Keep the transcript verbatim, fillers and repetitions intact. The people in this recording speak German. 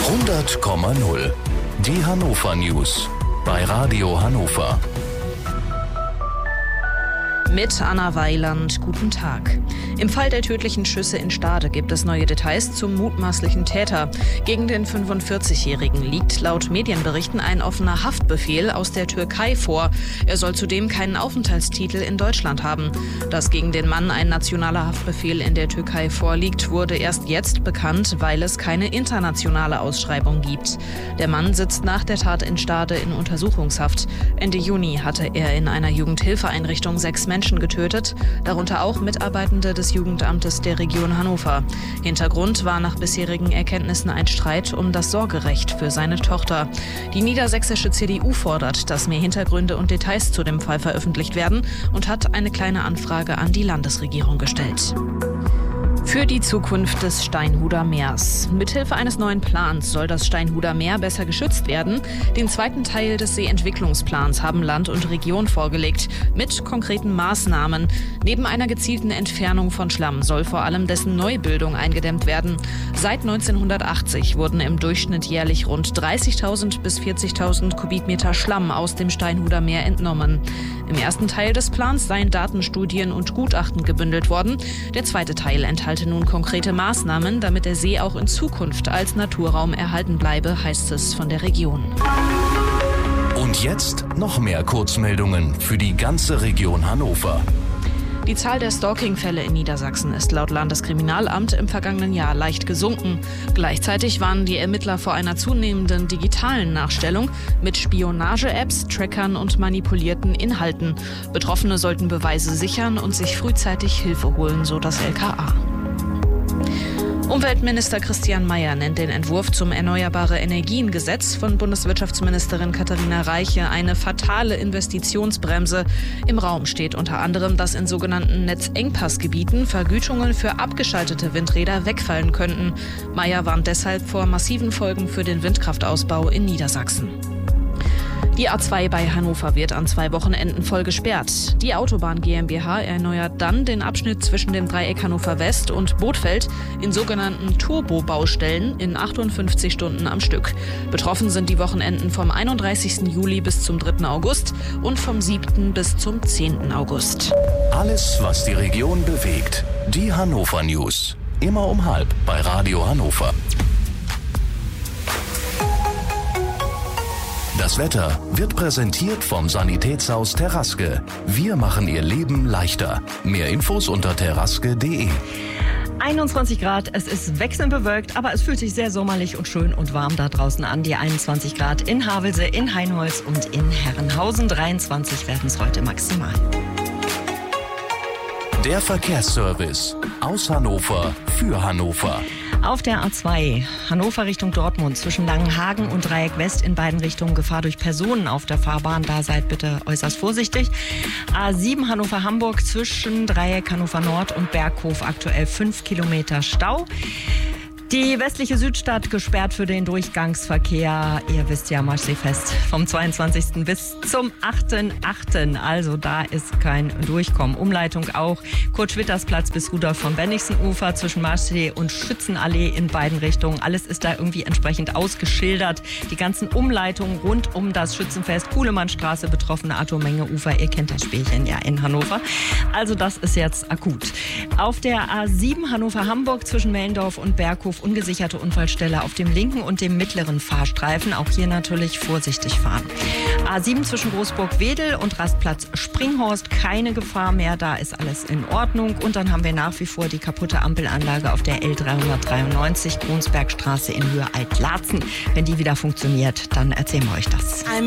hundert Komma null. Die Hannover News bei Radio Hannover. Mit Anna Weiland, guten Tag. Im Fall der tödlichen Schüsse in Stade gibt es neue Details zum mutmaßlichen Täter. Gegen den fünfundvierzigjährigen liegt laut Medienberichten ein offener Haftbefehl aus der Türkei vor. Er soll zudem keinen Aufenthaltstitel in Deutschland haben. Dass gegen den Mann ein nationaler Haftbefehl in der Türkei vorliegt, wurde erst jetzt bekannt, weil es keine internationale Ausschreibung gibt. Der Mann sitzt nach der Tat in Stade in Untersuchungshaft. Ende Juni hatte er in einer Jugendhilfeeinrichtung sechs Menschen getötet, darunter auch Mitarbeitende des Jugendamtes der Region Hannover. Hintergrund war nach bisherigen Erkenntnissen ein Streit um das Sorgerecht für seine Tochter. Die niedersächsische C D U fordert, dass mehr Hintergründe und Details zu dem Fall veröffentlicht werden und hat eine kleine Anfrage an die Landesregierung gestellt. Für die Zukunft des Steinhuder Meers. Mithilfe eines neuen Plans soll das Steinhuder Meer besser geschützt werden. Den zweiten Teil des Seeentwicklungsplans haben Land und Region vorgelegt, mit konkreten Maßnahmen. Neben einer gezielten Entfernung von Schlamm soll vor allem dessen Neubildung eingedämmt werden. Seit neunzehnhundertachtzig wurden im Durchschnitt jährlich rund dreißigtausend bis vierzigtausend Kubikmeter Schlamm aus dem Steinhuder Meer entnommen. Im ersten Teil des Plans seien Datenstudien und Gutachten gebündelt worden. Der zweite Teil enthalte nun konkrete Maßnahmen, damit der See auch in Zukunft als Naturraum erhalten bleibe, heißt es von der Region. Und jetzt noch mehr Kurzmeldungen für die ganze Region Hannover. Die Zahl der Stalking-Fälle in Niedersachsen ist laut Landeskriminalamt im vergangenen Jahr leicht gesunken. Gleichzeitig warnen die Ermittler vor einer zunehmenden digitalen Nachstellung mit Spionage-Apps, Trackern und manipulierten Inhalten. Betroffene sollten Beweise sichern und sich frühzeitig Hilfe holen, so das L K A. Umweltminister Christian Mayer nennt den Entwurf zum Erneuerbare-Energien-Gesetz von Bundeswirtschaftsministerin Katharina Reiche eine fatale Investitionsbremse. Im Raum steht unter anderem, dass in sogenannten Netzengpassgebieten Vergütungen für abgeschaltete Windräder wegfallen könnten. Mayer warnt deshalb vor massiven Folgen für den Windkraftausbau in Niedersachsen. Die A zwei bei Hannover wird an zwei Wochenenden voll gesperrt. Die Autobahn GmbH erneuert dann den Abschnitt zwischen dem Dreieck Hannover West und Bothfeld in sogenannten Turbo-Baustellen in achtundfünfzig Stunden am Stück. Betroffen sind die Wochenenden vom einunddreißigsten Juli bis zum dritten August und vom siebten bis zum zehnten August. Alles, was die Region bewegt. Die Hannover News. Immer um halb bei Radio Hannover. Das Wetter wird präsentiert vom Sanitätshaus Terraske. Wir machen Ihr Leben leichter. Mehr Infos unter terraske punkt de. einundzwanzig Grad, es ist wechselnd bewölkt, aber es fühlt sich sehr sommerlich und schön und warm da draußen an. Die einundzwanzig Grad in Havelse, in Hainholz und in Herrenhausen. dreiundzwanzig werden es heute maximal. Der Verkehrsservice aus Hannover für Hannover. Auf der A zwei Hannover Richtung Dortmund zwischen Langenhagen und Dreieck West in beiden Richtungen Gefahr durch Personen auf der Fahrbahn. Da seid bitte äußerst vorsichtig. A sieben Hannover-Hamburg zwischen Dreieck Hannover Nord und Berghof aktuell fünf Kilometer Stau. Die westliche Südstadt gesperrt für den Durchgangsverkehr. Ihr wisst ja, Marschseefest vom zweiundzwanzigsten bis zum achten achten Also da ist kein Durchkommen. Umleitung auch Kurt-Schwitters-Platz bis Rudolf von Bennigsen-Ufer zwischen Marschsee und Schützenallee in beiden Richtungen. Alles ist da irgendwie entsprechend ausgeschildert. Die ganzen Umleitungen rund um das Schützenfest, Kuhlemannstraße, betroffene Arthur-Menge-Ufer. Ihr kennt das Spielchen ja in Hannover. Also das ist jetzt akut. Auf der A sieben Hannover-Hamburg zwischen Mellendorf und Berghof ungesicherte Unfallstelle auf dem linken und dem mittleren Fahrstreifen. Auch hier natürlich vorsichtig fahren. A sieben zwischen Großburg-Wedel und Rastplatz Springhorst. Keine Gefahr mehr, da ist alles in Ordnung. Und dann haben wir nach wie vor die kaputte Ampelanlage auf der L dreihundertdreiundneunzig Kronsbergstraße in Höhe Alt-Laatzen. Wenn die wieder funktioniert, dann erzählen wir euch das.